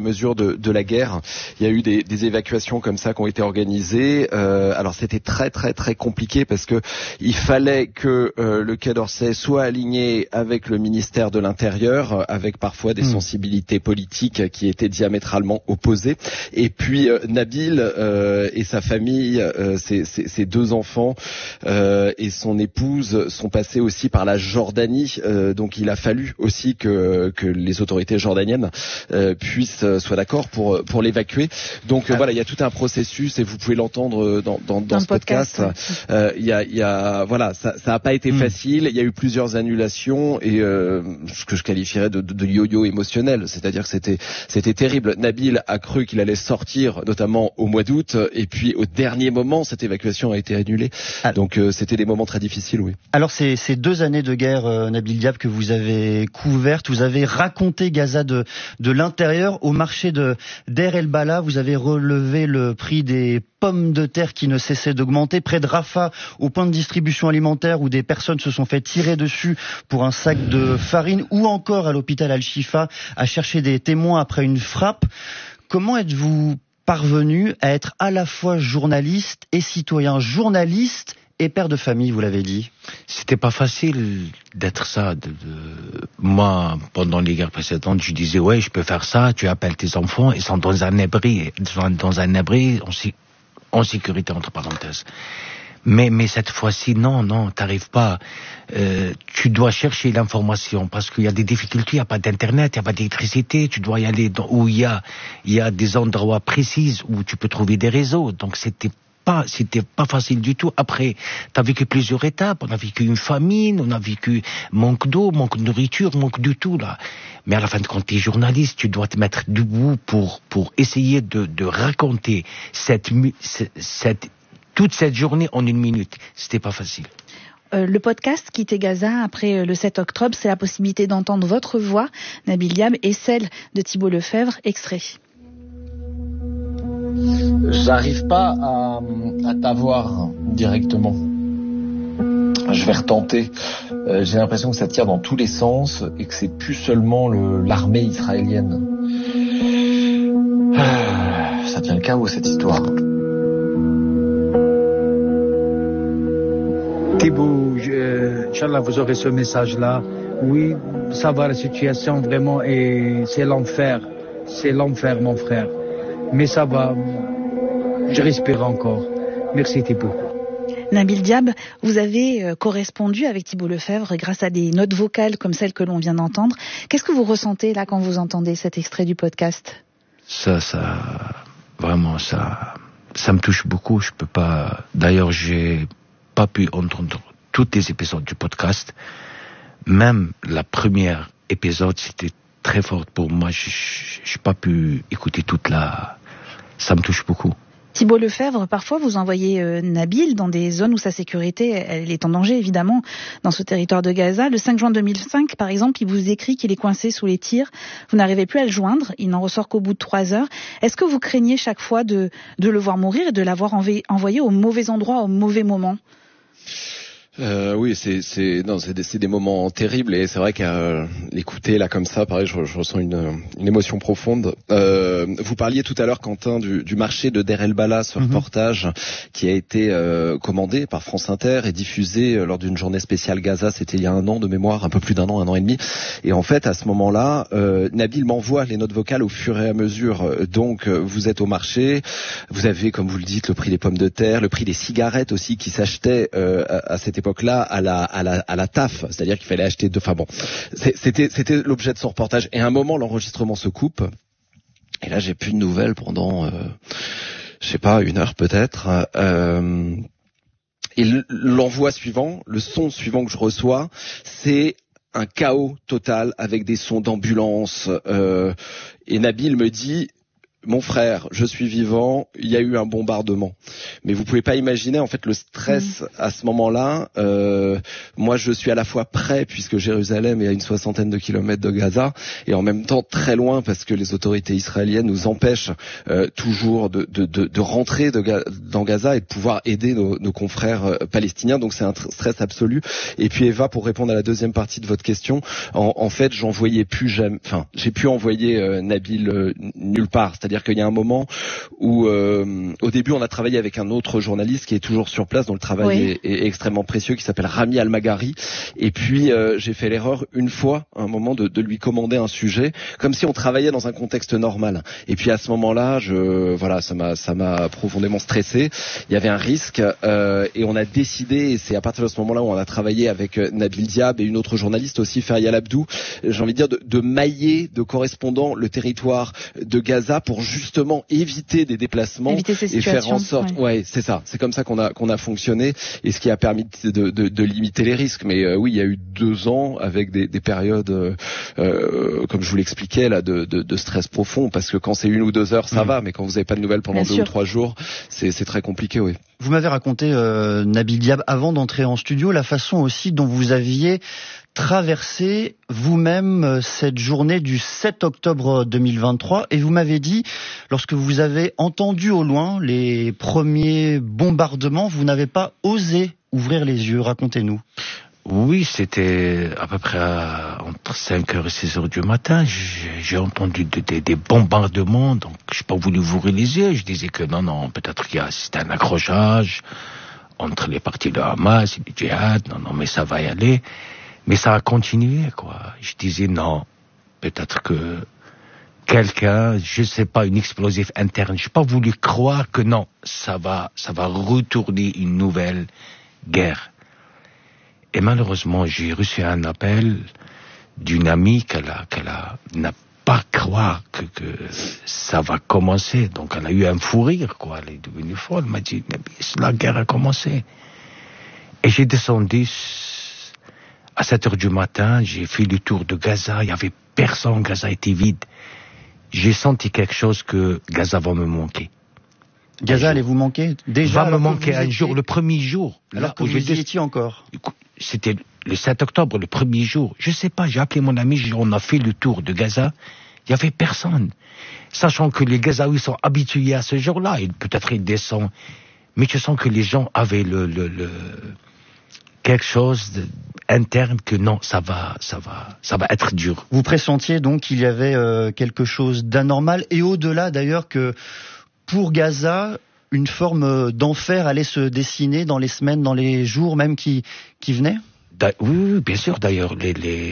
mesure de la guerre. Il y a eu des évacuations comme ça qui ont été organisées. Alors c'était très très très compliqué parce que il fallait que le Quai d'Orsay soit aligné avec le ministère de l'Intérieur, avec parfois des sensibilités politiques qui étaient diamétralement opposées. Et puis Nabil et sa famille, ses deux enfants et son épouse sont passés aussi par la Jordanie. Donc il a fallu aussi que les autorités jordaniennes soient d'accord pour l'évacuer. Donc voilà, il y a tout un processus et vous pouvez l'entendre dans ce podcast. Voilà, ça a pas été facile. Il y a eu plusieurs annulations et ce que je qualifierais de yo-yo émotionnel, c'est-à-dire que c'était terrible. Nabil a cru qu'il allait sortir, notamment au mois d'août, et puis au dernier moment, cette évacuation a été annulée. Donc c'était des moments très difficiles, oui. Alors ces 2 années de guerre, Nabil Diab, que vous avez couvertes, vous avez raconté Gaza de l'intérieur. Au marché de Deir el-Bala, vous avez relevé le prix des pommes de terre qui ne cessaient d'augmenter. Près de Rafah, au point de distribution alimentaire où des personnes se sont fait tirer dessus pour un sac de farine, ou encore à l'hôpital Al-Shifa à chercher des témoins après une frappe. Comment êtes-vous parvenu à être à la fois journaliste et citoyen, journaliste et père de famille, vous l'avez dit? C'était pas facile d'être ça. Moi, pendant les guerres précédentes, je disais ouais, je peux faire ça. Tu appelles tes enfants, ils sont dans un abri, en sécurité entre parenthèses. Mais cette fois-ci, non, t'arrives pas. Tu dois chercher l'information parce qu'il y a des difficultés, il n'y a pas d'internet, il n'y a pas d'électricité. Tu dois y aller où il y a des endroits précis où tu peux trouver des réseaux. Donc c'était pas facile du tout. Après, t'as vécu plusieurs étapes. On a vécu une famine, on a vécu manque d'eau, manque de nourriture, manque de tout, là. Mais à la fin de compte, t'es journaliste, tu dois te mettre debout pour essayer de raconter toute cette journée en 1 minute. C'était pas facile. Le podcast Quitter Gaza après le 7 octobre, c'est la possibilité d'entendre votre voix, Nabil Diab, et celle de Thibault Lefebvre, extrait. J'arrive pas à t'avoir directement. Je vais retenter. J'ai l'impression que ça tire dans tous les sens et que c'est plus seulement l'armée israélienne. Ça devient le chaos, cette histoire. Thibault, Inch'Allah, vous aurez ce message-là. Oui, ça va, la situation vraiment, et c'est l'enfer. C'est l'enfer, mon frère. Mais ça va, je respire encore. Merci Thibault. Nabil Diab, vous avez correspondu avec Thibault Lefebvre grâce à des notes vocales comme celles que l'on vient d'entendre. Qu'est-ce que vous ressentez là quand vous entendez cet extrait du podcast? Vraiment, ça me touche beaucoup. Je peux pas. D'ailleurs, j'ai pas pu entendre tous les épisodes du podcast. Même la première épisode, c'était très fort pour moi. J'ai pas pu écouter ça me touche beaucoup. Thibault Lefebvre, parfois vous envoyez Nabil dans des zones où sa sécurité, elle est en danger évidemment, dans ce territoire de Gaza. Le 5 juin 2005, par exemple, il vous écrit qu'il est coincé sous les tirs. Vous n'arrivez plus à le joindre, il n'en ressort qu'au bout de 3 heures. Est-ce que vous craignez chaque fois de le voir mourir et de l'avoir envoyé au mauvais endroit, au mauvais moment? Oui, c'est des moments terribles et c'est vrai qu'à l'écouter là comme ça, pareil, je ressens une émotion profonde. Vous parliez tout à l'heure, Quentin, du marché de Deir el-Bala, ce reportage qui a été commandé par France Inter et diffusé lors d'une journée spéciale Gaza. C'était il y a 1 an de mémoire, un peu plus d'1 an, 1 an et demi. Et en fait, à ce moment-là, Nabil m'envoie les notes vocales au fur et à mesure. Donc, vous êtes au marché, vous avez, comme vous le dites, le prix des pommes de terre, le prix des cigarettes aussi qui s'achetaient à cette époque-là à la taf, c'est-à-dire qu'il fallait acheter 2. Enfin bon, c'était l'objet de son reportage. Et à un moment, l'enregistrement se coupe. Et là, j'ai plus de nouvelles pendant, je sais pas, 1 heure peut-être. Et l'envoi suivant, le son suivant que je reçois, c'est un chaos total avec des sons d'ambulance. Et Nabil me dit: mon frère, je suis vivant, il y a eu un bombardement. mais vous pouvez pas imaginer en fait le stress à ce moment-là. Moi, je suis à la fois près puisque Jérusalem est à une 60aine de kilomètres de Gaza, et en même temps très loin parce que les autorités israéliennes nous empêchent toujours de rentrer dans Gaza et de pouvoir aider nos confrères palestiniens. Donc c'est un stress absolu. Et puis Eva, pour répondre à la deuxième partie de votre question, en fait, j'envoyais plus jamais. Enfin, j'ai pu envoyer Nabil nulle part. C'est-à-dire qu'il y a un moment où, au début, on a travaillé avec un autre journaliste qui est toujours sur place, dont le travail est extrêmement précieux, qui s'appelle Rami Al-Magari. Et puis j'ai fait l'erreur une fois, à un moment, de lui commander un sujet, comme si on travaillait dans un contexte normal. Et puis à ce moment-là, ça m'a profondément stressé. Il y avait un risque, et on a décidé, et c'est à partir de ce moment-là où on a travaillé avec Nabil Diab et une autre journaliste aussi, Ferial Abdou, j'ai envie de dire de mailler de correspondants le territoire de Gaza pour justement éviter des déplacements et faire en sorte, c'est ça, c'est comme ça qu'on a fonctionné, et ce qui a permis de limiter les risques. Mais oui, il y a eu 2 ans avec des périodes, comme je vous l'expliquais là, de stress profond, parce que quand c'est 1 ou 2 heures, ça va, mais quand vous n'avez pas de nouvelles pendant 2 ou 3 jours, c'est très compliqué, oui. Vous m'avez raconté, Nabil Diab, avant d'entrer en studio, la façon aussi dont vous aviez traversé vous-même cette journée du 7 octobre 2023, et vous m'avez dit, lorsque vous avez entendu au loin les premiers bombardements, vous n'avez pas osé ouvrir les yeux. Racontez-nous. Oui, c'était à peu près entre 5h et 6h du matin. J'ai entendu des bombardements, donc je n'ai pas voulu ouvrir les yeux. Je disais que non, peut-être qu'il y a c'était un accrochage entre les partis de Hamas et du djihad. Non, mais ça va y aller. Mais ça a continué, quoi. Je disais non, peut-être que quelqu'un, je sais pas, une explosif interne. J'ai pas voulu croire que non, ça va retourner une nouvelle guerre. Et malheureusement, j'ai reçu un appel d'une amie qu'elle n'a pas croire que ça va commencer. Donc elle a eu un fou rire, quoi. Elle est devenue folle. Elle m'a dit, la guerre a commencé. Et j'ai descendu à 7h du matin, j'ai fait le tour de Gaza, il y avait personne, Gaza était vide. J'ai senti quelque chose que Gaza va me manquer. Gaza allait vous manquer déjà? Va me manquer un jour, le premier jour. Alors que vous y étiez encore? C'était le 7 octobre, le premier jour. Je sais pas, j'ai appelé mon ami, on a fait le tour de Gaza, il y avait personne. Sachant que les Gazaouis sont habitués à ce jour-là, et peut-être ils descendent. Mais tu sens que les gens avaient quelque chose interne que non, ça va être dur. Vous pressentiez donc qu'il y avait quelque chose d'anormal, et au-delà d'ailleurs que pour Gaza, une forme d'enfer allait se dessiner dans les semaines, dans les jours même qui venaient? Oui, bien sûr. D'ailleurs, le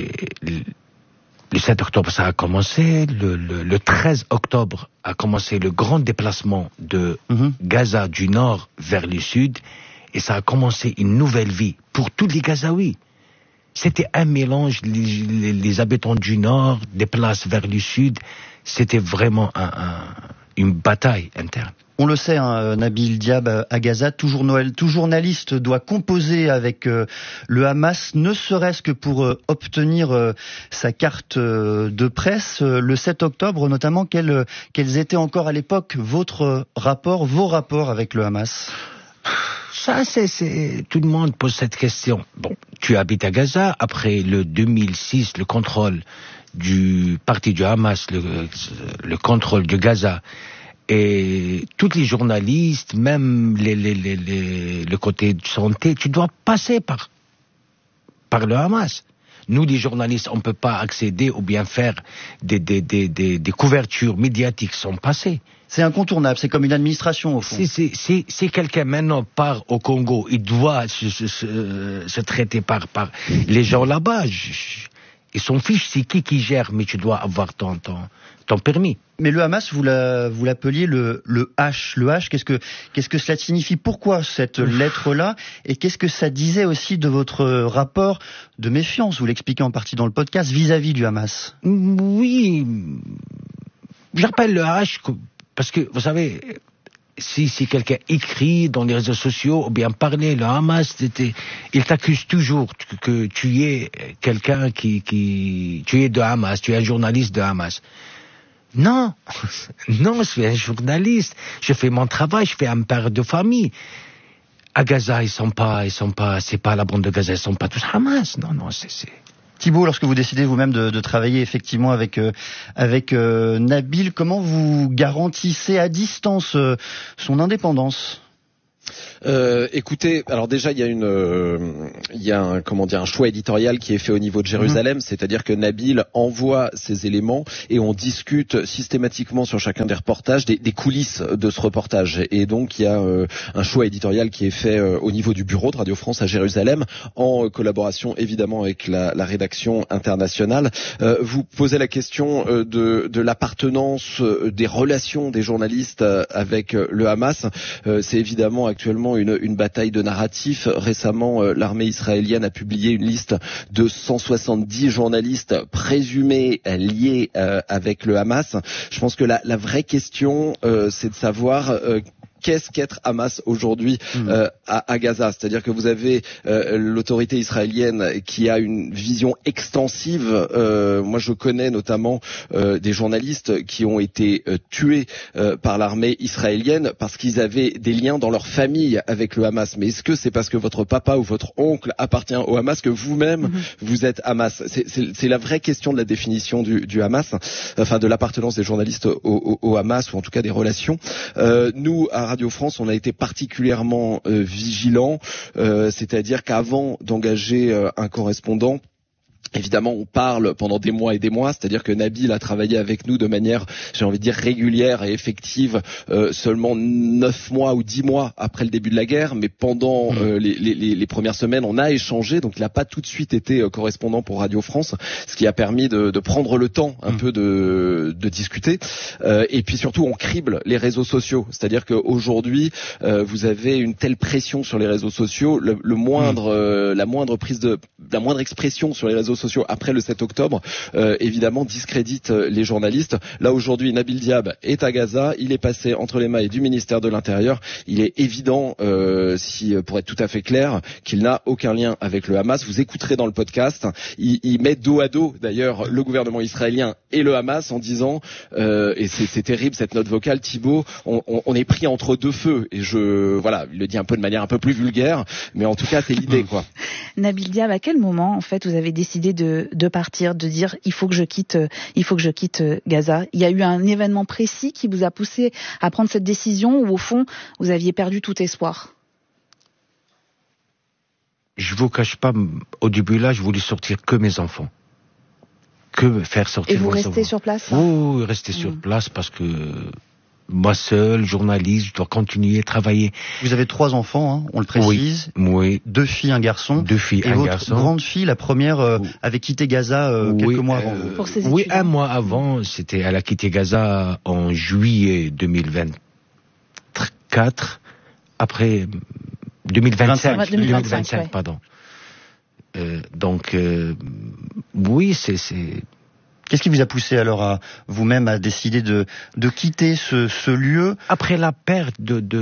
7 octobre, ça a commencé. Le 13 octobre a commencé le grand déplacement de Gaza du nord vers le sud. Et ça a commencé une nouvelle vie pour tous les Gazaouis. C'était un mélange, les habitants du nord déplacent vers le sud. C'était vraiment une bataille interne. On le sait, Nabil Diab à Gaza, tout journaliste doit composer avec le Hamas, ne serait-ce que pour obtenir sa carte de presse. Le 7 octobre notamment, quels étaient encore à l'époque vos rapports avec le Hamas? Ça, c'est tout le monde pose cette question. Bon, tu habites à Gaza, après le 2006, le contrôle du parti du Hamas, le contrôle de Gaza, et tous les journalistes, même le côté de santé, tu dois passer par le Hamas. Nous, les journalistes, on peut pas accéder ou bien faire des couvertures médiatiques sans passer. C'est incontournable, c'est comme une administration au fond. Si quelqu'un maintenant part au Congo, il doit se traiter par les gens là-bas. Ils s'en fichent, c'est qui gère, mais tu dois avoir ton permis. Mais le Hamas, vous l'appeliez le H. Le H, qu'est-ce que cela signifie? Pourquoi cette lettre-là? Et qu'est-ce que ça disait aussi de votre rapport de méfiance? Vous l'expliquez en partie dans le podcast, vis-à-vis du Hamas. Oui, j'appelle le H parce que, vous savez, si quelqu'un écrit dans les réseaux sociaux ou bien parler, le Hamas, il t'accuse toujours que tu es quelqu'un tu es de Hamas, tu es un journaliste de Hamas. Non, non, je suis un journaliste. Je fais mon travail, je fais un père de famille. À Gaza, ils sont pas, c'est pas la bande de Gaza, ils sont pas tous Hamas. Non, c'est. Thibault, lorsque vous décidez vous-même de travailler effectivement avec Nabil, comment vous garantissez à distance son indépendance ? Écoutez, alors déjà il y a un choix éditorial qui est fait au niveau de Jérusalem, c'est-à-dire que Nabil envoie ses éléments et on discute systématiquement sur chacun des reportages des coulisses de ce reportage. Et donc il y a un choix éditorial qui est fait au niveau du bureau de Radio France à Jérusalem, en collaboration évidemment avec la rédaction internationale. Vous posez la question de l'appartenance, des relations des journalistes avec le Hamas. C'est évidemment actuellement une bataille de narratifs. Récemment, l'armée israélienne a publié une liste de 170 journalistes présumés liés avec le Hamas. Je pense que la vraie question, c'est de savoir qu'est-ce qu'être Hamas aujourd'hui à Gaza. C'est-à-dire que vous avez l'autorité israélienne qui a une vision extensive. Moi, je connais notamment des journalistes qui ont été tués par l'armée israélienne parce qu'ils avaient des liens dans leur famille avec le Hamas. Mais est-ce que c'est parce que votre papa ou votre oncle appartient au Hamas que vous-même vous êtes Hamas? C'est la vraie question de la définition du Hamas, enfin de l'appartenance des journalistes au Hamas, ou en tout cas des relations. Nous, à Radio France, on a été particulièrement vigilants, c'est-à-dire qu'avant d'engager un correspondant, évidemment, on parle pendant des mois et des mois, c'est-à-dire que Nabil a travaillé avec nous de manière, j'ai envie de dire, régulière et effective seulement 9 mois ou 10 mois après le début de la guerre, mais pendant les premières semaines, on a échangé, donc il n'a pas tout de suite été correspondant pour Radio France, ce qui a permis de prendre le temps un peu de discuter. Et puis surtout, on crible les réseaux sociaux, c'est-à-dire qu'aujourd'hui, vous avez une telle pression sur les réseaux sociaux, la moindre expression sur les réseaux sociaux après le 7 octobre, évidemment, discrédite les journalistes. Là, aujourd'hui, Nabil Diab est à Gaza. Il est passé entre les mailles du ministère de l'Intérieur. Il est évident, pour être tout à fait clair, qu'il n'a aucun lien avec le Hamas. Vous écouterez dans le podcast. Il met dos à dos, d'ailleurs, le gouvernement israélien et le Hamas en disant, et c'est terrible cette note vocale, Thibault, on est pris entre deux feux. Et il le dit un peu de manière un peu plus vulgaire, mais en tout cas, c'est l'idée, quoi. Nabil Diab, à quel moment, en fait, vous avez décidé de partir, de dire il faut que je quitte Gaza? Il y a eu un événement précis qui vous a poussé à prendre cette décision, ou au fond vous aviez perdu tout espoir? Je vous cache pas, au début là, je voulais sortir que mes enfants, que faire sortir. Et vous mes restez enfants. Sur place? Oui, rester sur place parce que moi seul, journaliste, je dois continuer à travailler. Vous avez 3 enfants, hein, on le précise. Oui. 2 filles, un garçon. 2 filles, et un votre garçon. Grande fille, la première, avait quitté Gaza quelques mois avant. Pour ses études. Oui, un mois avant, elle a quitté Gaza en juillet 2024, après 2025, pardon. Oui, c'est. Qu'est-ce qui vous a poussé alors à vous-même à décider de quitter ce lieu? Après la perte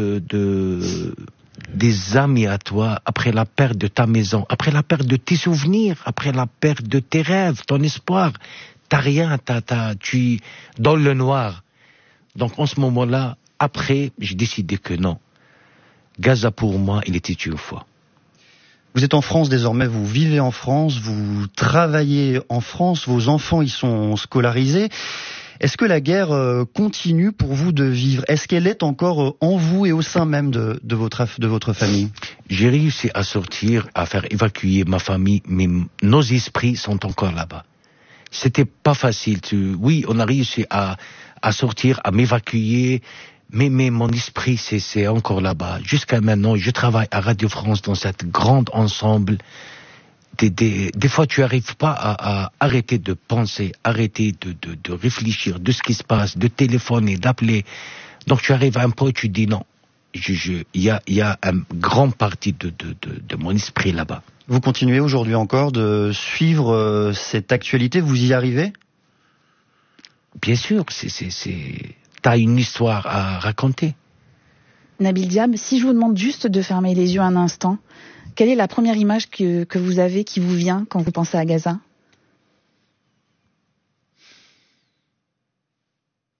des amis à toi, après la perte de ta maison, après la perte de tes souvenirs, après la perte de tes rêves, ton espoir, t'as rien, tu es dans le noir. Donc en ce moment-là, après, j'ai décidé que non. Gaza pour moi, il était une fois. Vous êtes en France désormais, vous vivez en France, vous travaillez en France, vos enfants y sont scolarisés. Est-ce que la guerre continue pour vous de vivre? Est-ce qu'elle est encore en vous et au sein même de votre famille? J'ai réussi à sortir, à faire évacuer ma famille, mais nos esprits sont encore là-bas. C'était pas facile. Oui, on a réussi à sortir, à m'évacuer, mais mon esprit, c'est encore là-bas. Jusqu'à maintenant, je travaille à Radio France dans cette grande ensemble. Des fois, tu arrives pas à arrêter de penser, arrêter de réfléchir de ce qui se passe, de téléphoner, d'appeler. Donc, tu arrives à un point où tu dis non. Il y a une grande partie de mon esprit là-bas. Vous continuez aujourd'hui encore de suivre cette actualité, vous y arrivez? Bien sûr, t'as une histoire à raconter. Nabil Diab, si je vous demande juste de fermer les yeux un instant, quelle est la première image que vous avez qui vous vient quand vous pensez à Gaza?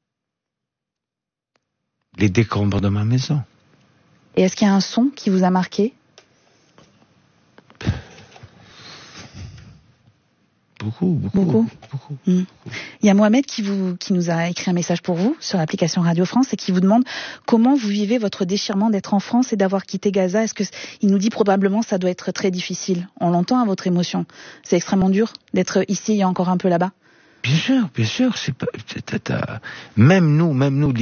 les décombres de ma maison. Et est-ce qu'il y a un son qui vous a marqué? Beaucoup. Il y a Mohamed qui nous a écrit un message pour vous sur l'application Radio France et qui vous demande comment vous vivez votre déchirement d'être en France et d'avoir quitté Gaza. Il nous dit probablement ça doit être très difficile. On l'entend à votre émotion. C'est extrêmement dur d'être ici et encore un peu là-bas. Bien sûr. Même nous,